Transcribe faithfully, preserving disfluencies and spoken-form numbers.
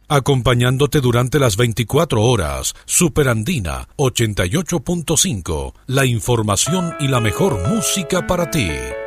acompañándote durante las veinticuatro horas. Superandina ochenta y ocho punto cinco, la información y la mejor música para ti.